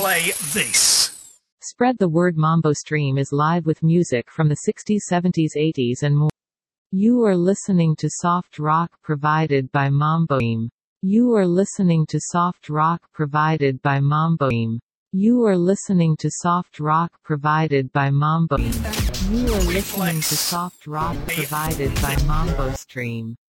play this. Spread the word. Mambo Stream is live with music from the 60s, 70s, 80s and more. You are listening to soft rock provided by Mambo Stream. You are listening to soft rock provided by Mambo Stream. You are listening to soft rock provided by Mambo Stream. You are listening to soft rock provided by Mambo Stream.